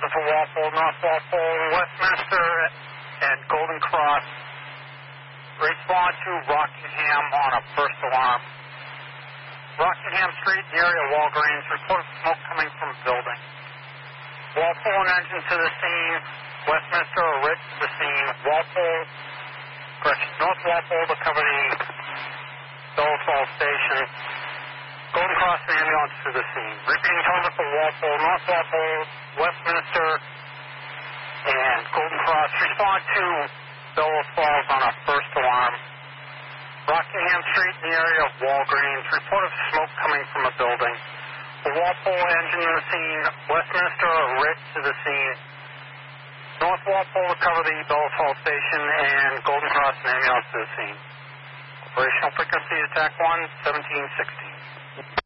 Rutherford Walpole, North Walpole, Westminster, and Golden Cross. Respond to Rockingham on a first alarm. Rockingham Street, the area of Walgreens, report of smoke coming from a building. Walpole and engine to the scene. Westminster or Ritz to the scene. North Walpole to cover the Dulles Hall Station. Golden Cross and ambulance to the scene. Repeating totals for Walpole, North Walpole, Westminster, and Golden Cross. Respond to Dulles Falls on a first alarm. Rockingham Street in the area of Walgreens. Report of smoke coming from a building. The Walpole engine to the scene. Westminster or Ritz to the scene. North Walpole to cover the Dulles Hall Station, and Golden Cross and ambulance to the scene. Operational frequency attack 1, 1716.